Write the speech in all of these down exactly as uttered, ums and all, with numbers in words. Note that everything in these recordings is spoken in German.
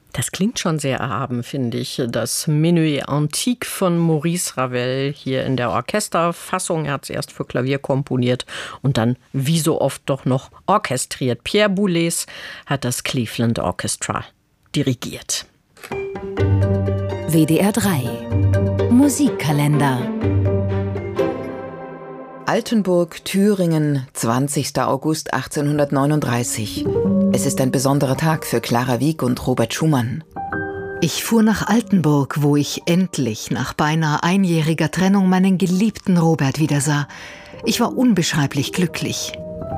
Das klingt schon sehr erhaben, finde ich. Das Menuet Antique von Maurice Ravel hier in der Orchesterfassung. Er hat es erst für Klavier komponiert und dann, wie so oft, doch noch orchestriert. Pierre Boulez hat das Cleveland Orchestra dirigiert. W D R drei Musikkalender. Altenburg, Thüringen, zwanzigster August achtzehnhundertneununddreißig. Es ist ein besonderer Tag für Clara Wieck und Robert Schumann. Ich fuhr nach Altenburg, wo ich endlich nach beinahe einjähriger Trennung meinen geliebten Robert wiedersah. Ich war unbeschreiblich glücklich.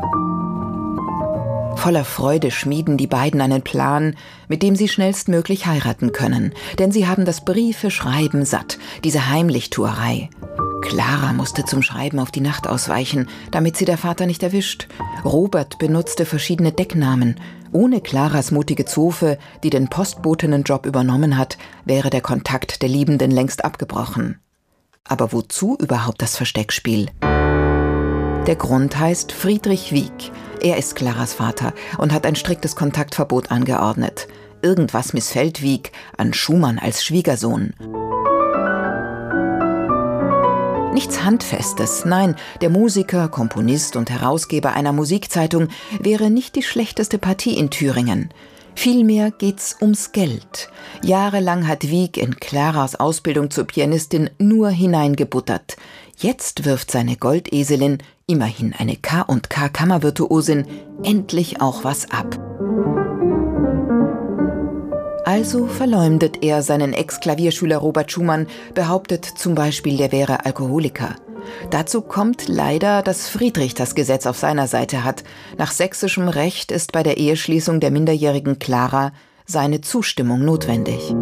Voller Freude schmieden die beiden einen Plan, mit dem sie schnellstmöglich heiraten können. Denn sie haben das Briefe-Schreiben satt, diese Heimlichtuerei. Clara musste zum Schreiben auf die Nacht ausweichen, damit sie der Vater nicht erwischt. Robert benutzte verschiedene Decknamen. Ohne Claras mutige Zofe, die den Postbotinnenjob übernommen hat, wäre der Kontakt der Liebenden längst abgebrochen. Aber wozu überhaupt das Versteckspiel? Der Grund heißt Friedrich Wieck. Er ist Claras Vater und hat ein striktes Kontaktverbot angeordnet. Irgendwas missfällt Wieck an Schumann als Schwiegersohn. Nichts Handfestes, nein, der Musiker, Komponist und Herausgeber einer Musikzeitung wäre nicht die schlechteste Partie in Thüringen. Vielmehr geht's ums Geld. Jahrelang hat Wieck in Claras Ausbildung zur Pianistin nur hineingebuttert. Jetzt wirft seine Goldeselin, immerhin eine K und K Kammervirtuosin, endlich auch was ab. Also verleumdet er seinen Ex-Klavierschüler Robert Schumann, behauptet zum Beispiel, der wäre Alkoholiker. Dazu kommt leider, dass Friedrich das Gesetz auf seiner Seite hat. Nach sächsischem Recht ist bei der Eheschließung der minderjährigen Clara seine Zustimmung notwendig.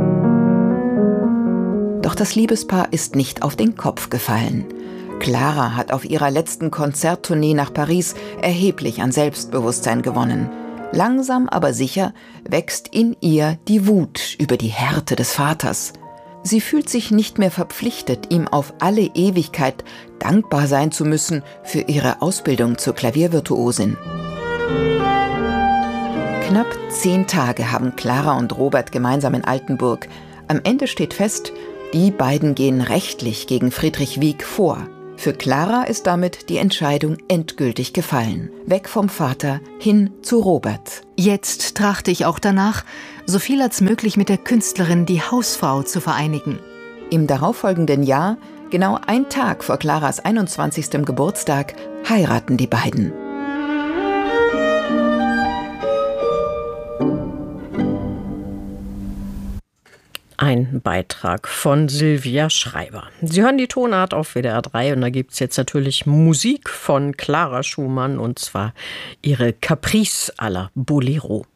Doch das Liebespaar ist nicht auf den Kopf gefallen. Clara hat auf ihrer letzten Konzerttournee nach Paris erheblich an Selbstbewusstsein gewonnen. Langsam, aber sicher wächst in ihr die Wut über die Härte des Vaters. Sie fühlt sich nicht mehr verpflichtet, ihm auf alle Ewigkeit dankbar sein zu müssen für ihre Ausbildung zur Klaviervirtuosin. Knapp zehn Tage haben Clara und Robert gemeinsam in Altenburg. Am Ende steht fest, die beiden gehen rechtlich gegen Friedrich Wieck vor. Für Clara ist damit die Entscheidung endgültig gefallen. Weg vom Vater, hin zu Robert. Jetzt trachte ich auch danach, so viel als möglich mit der Künstlerin die Hausfrau zu vereinigen. Im darauffolgenden Jahr, genau ein Tag vor Claras einundzwanzigsten Geburtstag, heiraten die beiden. Ein Beitrag von Sylvia Schreiber. Sie hören die Tonart auf W D R drei und da gibt es jetzt natürlich Musik von Clara Schumann und zwar ihre Caprice à la Bolero.